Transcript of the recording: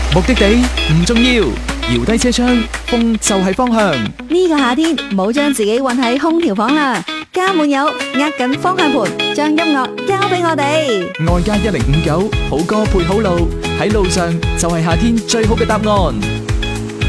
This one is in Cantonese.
目的地唔重要，搖低車窗，風就係方向。 呢個夏天唔好將自己困喺空調房啦，加滿油，握緊方向盤，將音樂交俾我哋。 外加1059，好歌配好路，喺路上就係夏天最好嘅答案。